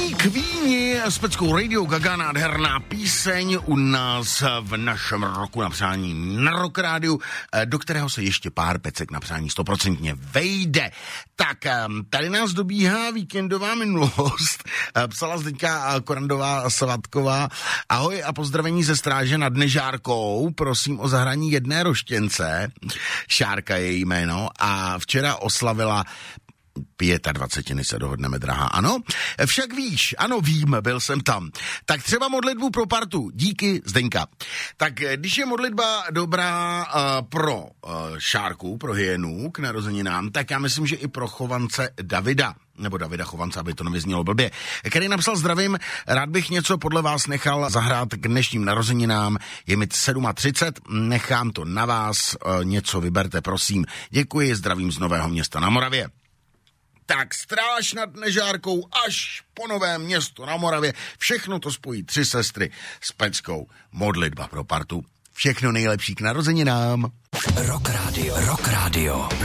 Vík víni s Peckou Radio Gaga, nádherná píseň u nás v našem roku na přání na Rock Rádiu, do kterého se ještě pár pecek na přání 100% vejde. Tak tady nás dobíhá víkendová minulost. Psala Zdeňka Korandová Svatková. Ahoj a pozdravení ze Stráže nad Nežárkou. Prosím o zahrání jedné roštěnce. Šárka je jméno. A včera oslavila 25 se dohodneme, drahá. Ano? Však víš, ano vím, byl jsem tam. Tak třeba modlitbu pro partu. Díky, Zdeňka. Tak když je modlitba dobrá pro Šárku, pro hyenu k narozeninám, tak já myslím, že i pro chovance Davida, nebo Davida Chovance, aby to nevyznělo blbě, který napsal: zdravím, rád bych něco podle vás nechal zahrát k dnešním narozeninám. Je mi 37, nechám to na vás, něco vyberte, prosím. Děkuji, zdravím z Nového Města na Moravě. Tak Stráž nad Nežárkou až po Nové Město na Moravě. Všechno to spojí 3 sestry s Peckou. Modlitba pro partu. Všechno nejlepší k narozeninám. Rock Radio.